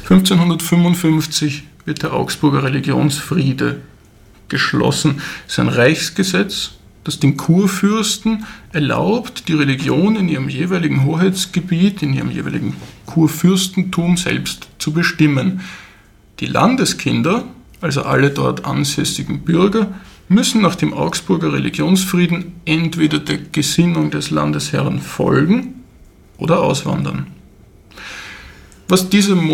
1555 wird der Augsburger Religionsfriede geschlossen. Es ist ein Reichsgesetz, das den Kurfürsten erlaubt, die Religion in ihrem jeweiligen Hoheitsgebiet, in ihrem jeweiligen Kurfürstentum selbst zu bestimmen. Die Landeskinder, also alle dort ansässigen Bürger, müssen nach dem Augsburger Religionsfrieden entweder der Gesinnung des Landesherrn folgen oder auswandern. Was diese